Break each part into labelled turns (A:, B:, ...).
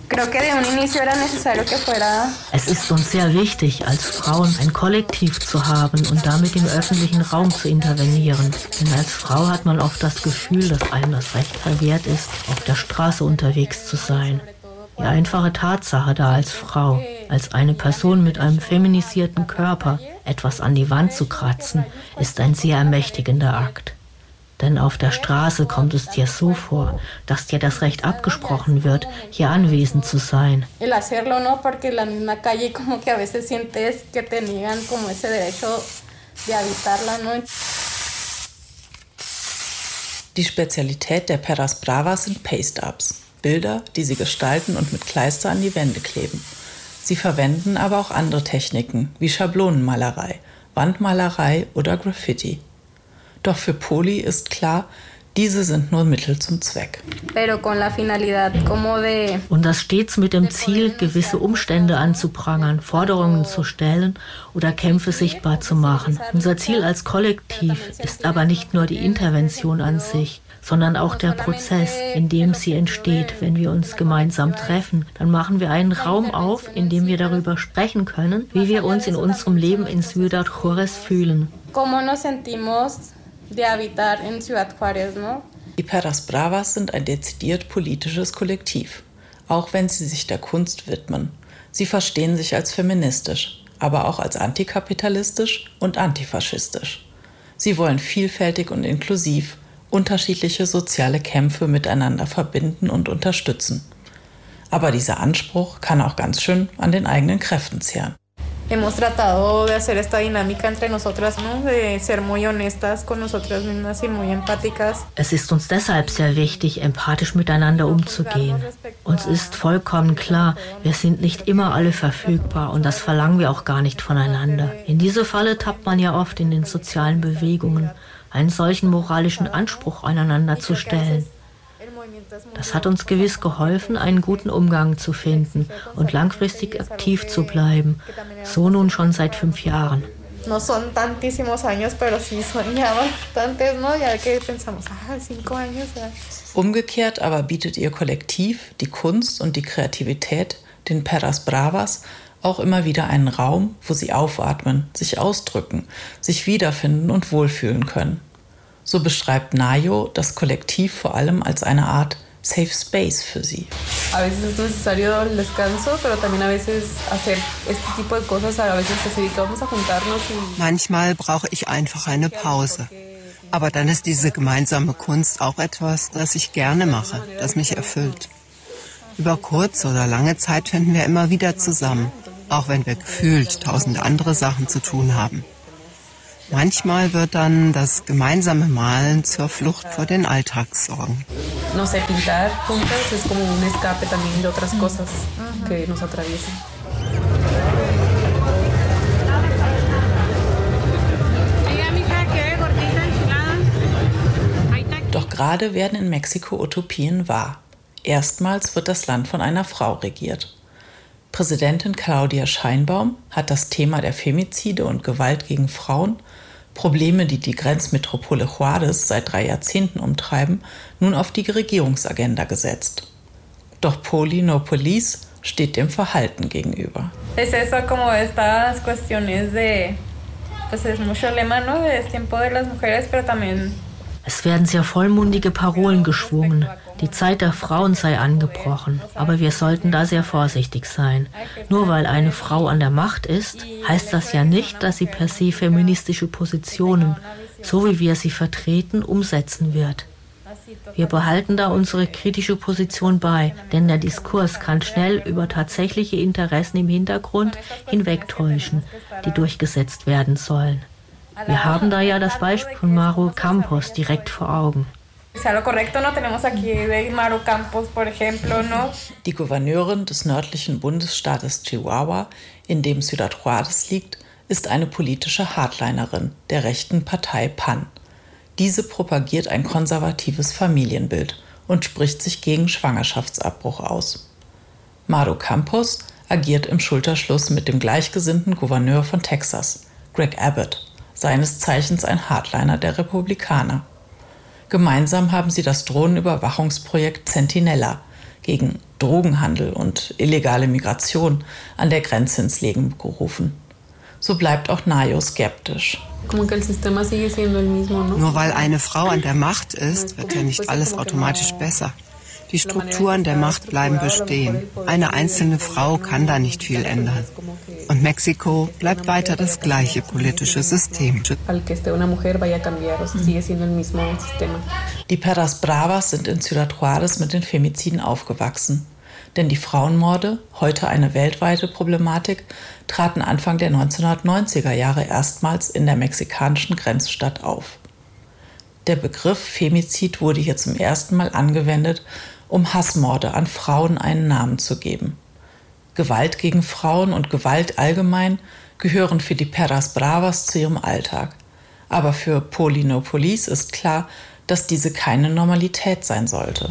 A: Es ist uns sehr wichtig, als Frauen ein Kollektiv zu haben und damit im öffentlichen Raum zu intervenieren. Denn als Frau hat man oft das Gefühl, dass einem das Recht verwehrt ist, auf der Straße unterwegs zu sein. Die einfache Tatsache, da als Frau, als eine Person mit einem feminisierten Körper etwas an die Wand zu kratzen, ist ein sehr ermächtigender Akt. Denn auf der Straße kommt es dir so vor, dass dir das Recht abgesprochen wird, hier anwesend zu sein.
B: Die Spezialität der Perras Bravas sind Paste-Ups, Bilder, die sie gestalten und mit Kleister an die Wände kleben. Sie verwenden aber auch andere Techniken, wie Schablonenmalerei, Wandmalerei oder Graffiti. Doch für Poli ist klar, diese sind nur Mittel zum Zweck.
A: Und das stets mit dem Ziel, gewisse Umstände anzuprangern, Forderungen zu stellen oder Kämpfe sichtbar zu machen. Unser Ziel als Kollektiv ist aber nicht nur die Intervention an sich, sondern auch der Prozess, in dem sie entsteht. Wenn wir uns gemeinsam treffen, dann machen wir einen Raum auf, in dem wir darüber sprechen können, wie wir uns in unserem Leben in Ciudad Juárez fühlen.
B: Die Perras Bravas sind ein dezidiert politisches Kollektiv, auch wenn sie sich der Kunst widmen. Sie verstehen sich als feministisch, aber auch als antikapitalistisch und antifaschistisch. Sie wollen vielfältig und inklusiv unterschiedliche soziale Kämpfe miteinander verbinden und unterstützen. Aber dieser Anspruch kann auch ganz schön an den eigenen Kräften zehren.
C: Hemos tratado de hacer esta dinámica entre nosotras, ¿no? De ser muy honestas con nosotras mismas y muy empáticas.
A: Es ist uns deshalb sehr wichtig, empathisch miteinander umzugehen. Uns ist vollkommen klar, wir sind nicht immer alle verfügbar und das verlangen wir auch gar nicht voneinander. In diese Falle tappt man ja oft in den sozialen Bewegungen, einen solchen moralischen Anspruch aneinander zu stellen. Das hat uns gewiss geholfen, einen guten Umgang zu finden und langfristig aktiv zu bleiben. So nun schon seit 5 Jahren.
C: No son tantísimos años, pero sí son ya bastantes, ¿no? Ya que pensamos, 5 años.
B: Umgekehrt aber bietet ihr Kollektiv, die Kunst und die Kreativität, den Perras Bravas, auch immer wieder einen Raum, wo sie aufatmen, sich ausdrücken, sich wiederfinden und wohlfühlen können. So beschreibt Nayo das Kollektiv vor allem als eine Art Safe Space für sie.
C: A veces es necesario el descanso, pero también a veces hacer este tipo de cosas, a veces vamos a juntarnos.
D: Manchmal brauche ich einfach eine Pause. Aber dann ist diese gemeinsame Kunst auch etwas, das ich gerne mache, das mich erfüllt. Über kurze oder lange Zeit finden wir immer wieder zusammen, auch wenn wir gefühlt 1000 andere Sachen zu tun haben. Manchmal wird dann das gemeinsame Malen zur Flucht vor den Alltagssorgen.
C: No sé, pintar juntas es como un escape también de otras cosas que nos atraviesan.
B: Doch gerade werden in Mexiko Utopien wahr. Erstmals wird das Land von einer Frau regiert. Präsidentin Claudia Sheinbaum hat das Thema der Femizide und Gewalt gegen Frauen, Probleme, die die Grenzmetropole Juárez seit 3 Jahrzehnten umtreiben, nun auf die Regierungsagenda gesetzt. Doch Poli No Police steht dem Verhalten gegenüber.
C: Es eso como estas cuestiones de, pues es mucho lema, ¿no? Es tiempo de las mujeres, pero también.
A: Es werden sehr vollmundige Parolen geschwungen. Die Zeit der Frauen sei angebrochen, aber wir sollten da sehr vorsichtig sein. Nur weil eine Frau an der Macht ist, heißt das ja nicht, dass sie per se feministische Positionen, so wie wir sie vertreten, umsetzen wird. Wir behalten da unsere kritische Position bei, denn der Diskurs kann schnell über tatsächliche Interessen im Hintergrund hinwegtäuschen, die durchgesetzt werden sollen. Wir haben da ja das Beispiel von Maru Campos direkt vor Augen.
B: Die Gouverneurin des nördlichen Bundesstaates Chihuahua, in dem Ciudad Juárez liegt, ist eine politische Hardlinerin der rechten Partei PAN. Diese propagiert ein konservatives Familienbild und spricht sich gegen Schwangerschaftsabbruch aus. Maru Campos agiert im Schulterschluss mit dem gleichgesinnten Gouverneur von Texas, Greg Abbott, seines Zeichens ein Hardliner der Republikaner. Gemeinsam haben sie das Drohnenüberwachungsprojekt Centinela gegen Drogenhandel und illegale Migration an der Grenze ins Leben gerufen. So bleibt auch Nayo skeptisch.
D: Nur weil eine Frau an der Macht ist, wird ja nicht alles automatisch besser. Die Strukturen der Macht bleiben bestehen. Eine einzelne Frau kann da nicht viel ändern. Und Mexiko bleibt weiter das gleiche politische System.
B: Die Perras Bravas sind in Ciudad Juárez mit den Femiziden aufgewachsen. Denn die Frauenmorde, heute eine weltweite Problematik, traten Anfang der 1990er Jahre erstmals in der mexikanischen Grenzstadt auf. Der Begriff Femizid wurde hier zum ersten Mal angewendet, um Hassmorde an Frauen einen Namen zu geben. Gewalt gegen Frauen und Gewalt allgemein gehören für die Perras Bravas zu ihrem Alltag. Aber für Poli No Police ist klar, dass diese keine Normalität sein sollte.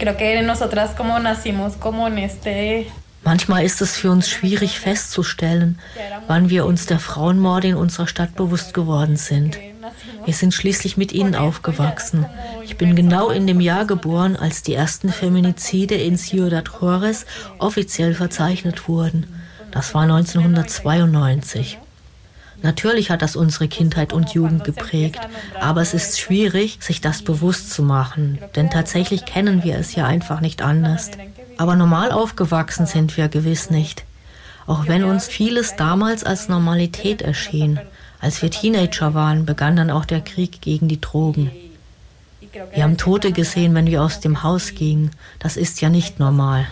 A: Manchmal ist es für uns schwierig festzustellen, wann wir uns der Frauenmorde in unserer Stadt bewusst geworden sind. Wir sind schließlich mit ihnen aufgewachsen. Ich bin genau in dem Jahr geboren, als die ersten Feminizide in Ciudad Juárez offiziell verzeichnet wurden. Das war 1992. Natürlich hat das unsere Kindheit und Jugend geprägt, aber es ist schwierig, sich das bewusst zu machen, denn tatsächlich kennen wir es ja einfach nicht anders. Aber normal aufgewachsen sind wir gewiss nicht, auch wenn uns vieles damals als Normalität erschien. Als wir Teenager waren, begann dann auch der Krieg gegen die Drogen. Wir haben Tote gesehen, wenn wir aus dem Haus gingen. Das ist ja nicht normal.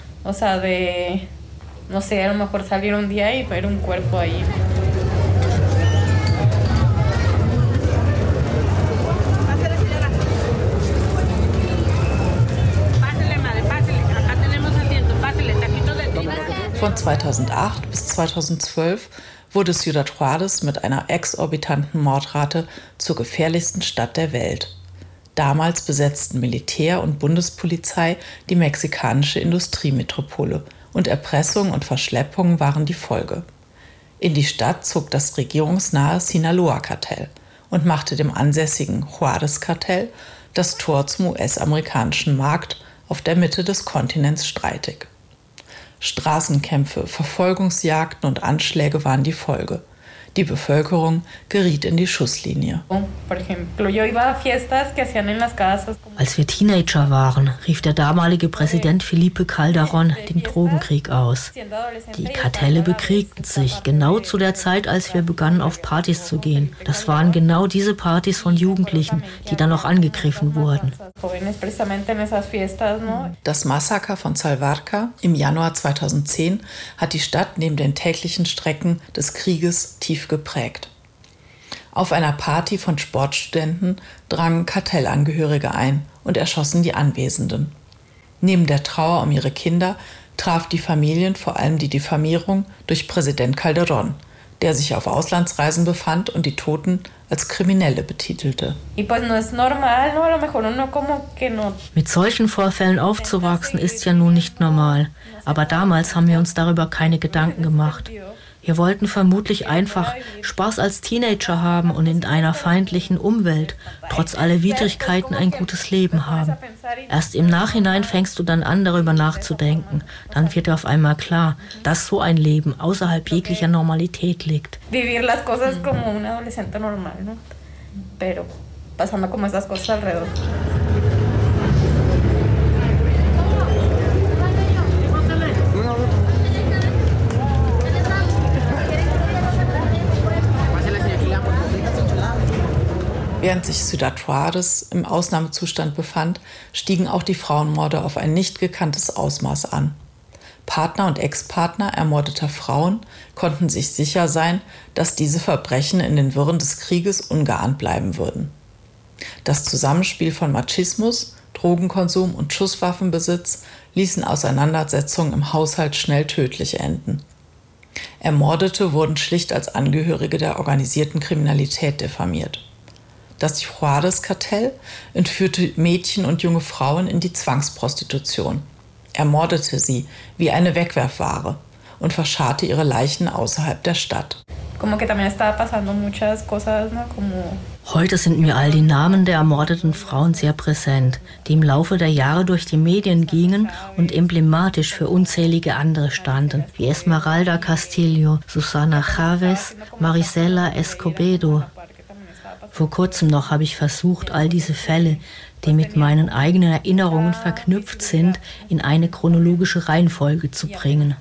B: Von 2008 bis 2012 wurde Ciudad Juárez mit einer exorbitanten Mordrate zur gefährlichsten Stadt der Welt. Damals besetzten Militär und Bundespolizei die mexikanische Industriemetropole und Erpressung und Verschleppung waren die Folge. In die Stadt zog das regierungsnahe Sinaloa-Kartell und machte dem ansässigen Juárez-Kartell das Tor zum US-amerikanischen Markt auf der Mitte des Kontinents streitig. Straßenkämpfe, Verfolgungsjagden und Anschläge waren die Folge. Die Bevölkerung geriet in die Schusslinie.
A: Als wir Teenager waren, rief der damalige Präsident Felipe Calderón den Drogenkrieg aus. Die Kartelle bekriegten sich genau zu der Zeit, als wir begannen, auf Partys zu gehen. Das waren genau diese Partys von Jugendlichen, die dann noch angegriffen wurden.
B: Das Massaker von Salvarca im Januar 2010 hat die Stadt neben den täglichen Strecken des Krieges tief geprägt. Auf einer Party von Sportstudenten drangen Kartellangehörige ein und erschossen die Anwesenden. Neben der Trauer um ihre Kinder traf die Familien vor allem die Diffamierung durch Präsident Calderón, der sich auf Auslandsreisen befand und die Toten als Kriminelle betitelte.
A: Mit solchen Vorfällen aufzuwachsen ist ja nun nicht normal, aber damals haben wir uns darüber keine Gedanken gemacht. Wir wollten vermutlich einfach Spaß als Teenager haben und in einer feindlichen Umwelt, trotz aller Widrigkeiten, ein gutes Leben haben. Erst im Nachhinein fängst du dann an, darüber nachzudenken. Dann wird dir auf einmal klar, dass so ein Leben außerhalb jeglicher Normalität liegt.
C: Vivir las cosas como un adolescente normal, ¿no? Pero pasando como esas cosas alrededor.
B: Während sich Ciudad Juárez im Ausnahmezustand befand, stiegen auch die Frauenmorde auf ein nicht gekanntes Ausmaß an. Partner und Ex-Partner ermordeter Frauen konnten sich sicher sein, dass diese Verbrechen in den Wirren des Krieges ungeahndet bleiben würden. Das Zusammenspiel von Machismus, Drogenkonsum und Schusswaffenbesitz ließen Auseinandersetzungen im Haushalt schnell tödlich enden. Ermordete wurden schlicht als Angehörige der organisierten Kriminalität diffamiert. Das Juárez-Kartell entführte Mädchen und junge Frauen in die Zwangsprostitution, ermordete sie wie eine Wegwerfware und verscharrte ihre Leichen außerhalb der Stadt.
A: Heute sind mir all die Namen der ermordeten Frauen sehr präsent, die im Laufe der Jahre durch die Medien gingen und emblematisch für unzählige andere standen, wie Esmeralda Castillo, Susana Chavez, Marisela Escobedo. Vor kurzem noch habe ich versucht, all diese Fälle, die mit meinen eigenen Erinnerungen verknüpft sind, in eine chronologische Reihenfolge zu bringen.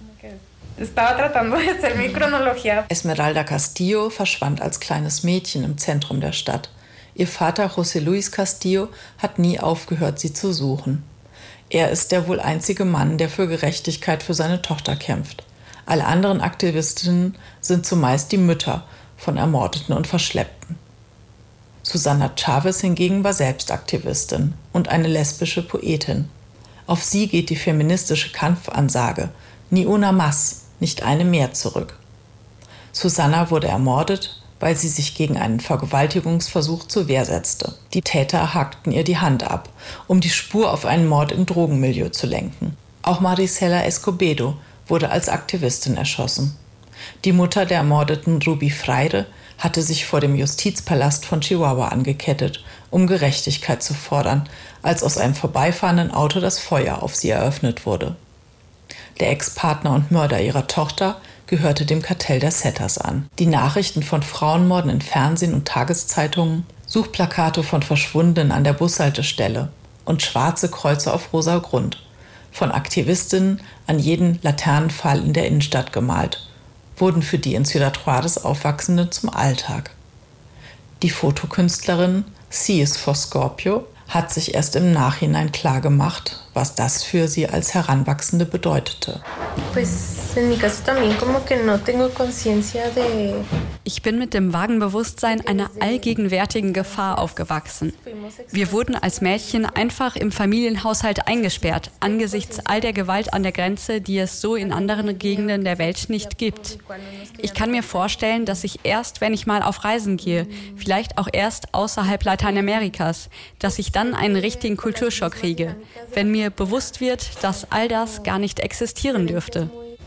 B: Esmeralda Castillo verschwand als kleines Mädchen im Zentrum der Stadt. Ihr Vater José Luis Castillo hat nie aufgehört, sie zu suchen. Er ist der wohl einzige Mann, der für Gerechtigkeit für seine Tochter kämpft. Alle anderen Aktivistinnen sind zumeist die Mütter von Ermordeten und Verschleppten. Susana Chavez hingegen war selbst Aktivistin und eine lesbische Poetin. Auf sie geht die feministische Kampfansage Ni una más, nicht eine mehr zurück. Susana wurde ermordet, weil sie sich gegen einen Vergewaltigungsversuch zur Wehr setzte. Die Täter hackten ihr die Hand ab, um die Spur auf einen Mord im Drogenmilieu zu lenken. Auch Marisela Escobedo wurde als Aktivistin erschossen. Die Mutter der ermordeten Ruby Freire hatte sich vor dem Justizpalast von Chihuahua angekettet, um Gerechtigkeit zu fordern, als aus einem vorbeifahrenden Auto das Feuer auf sie eröffnet wurde. Der Ex-Partner und Mörder ihrer Tochter gehörte dem Kartell der Zetas an. Die Nachrichten von Frauenmorden in Fernsehen und Tageszeitungen, Suchplakate von Verschwundenen an der Bushaltestelle und schwarze Kreuze auf rosa Grund, von Aktivistinnen an jeden Laternenpfahl in der Innenstadt gemalt, wurden für die in Ciudad Juárez Aufwachsenden zum Alltag. Die Fotokünstlerin Cies for Scorpio hat sich erst im Nachhinein klargemacht, was das für sie als Heranwachsende bedeutete.
E: Ich bin mit dem vagen Bewusstsein einer allgegenwärtigen Gefahr aufgewachsen. Wir wurden als Mädchen einfach im Familienhaushalt eingesperrt, angesichts all der Gewalt an der Grenze, die es so in anderen Gegenden der Welt nicht gibt. Ich kann mir vorstellen, dass ich erst, wenn ich mal auf Reisen gehe, vielleicht auch erst außerhalb Lateinamerikas, dass ich dann einen richtigen Kulturschock kriege, wenn mir bewusst wird, dass all das gar nicht existieren dürfte.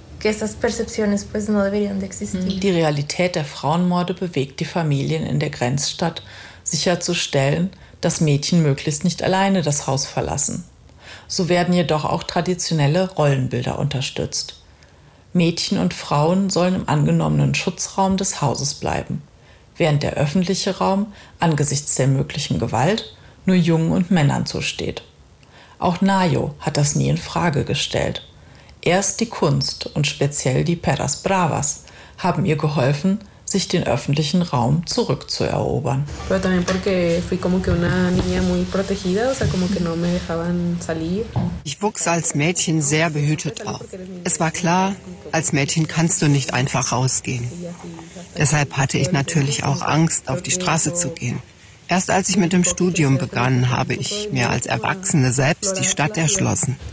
B: Die Realität der Frauenmorde bewegt die Familien in der Grenzstadt, sicherzustellen, dass Mädchen möglichst nicht alleine das Haus verlassen. So werden jedoch auch traditionelle Rollenbilder unterstützt. Mädchen und Frauen sollen im angenommenen Schutzraum des Hauses bleiben, während der öffentliche Raum angesichts der möglichen Gewalt nur Jungen und Männern zusteht. Auch Nayo hat das nie in Frage gestellt. Erst die Kunst und speziell die Perras Bravas haben ihr geholfen, sich den öffentlichen Raum zurückzuerobern.
D: Ich wuchs als Mädchen sehr behütet auf. Es war klar, als Mädchen kannst du nicht einfach rausgehen. Deshalb hatte ich natürlich auch Angst, auf die Straße zu gehen. Erst als ich mit dem Studium begann, habe ich mir als Erwachsene selbst die Stadt erschlossen.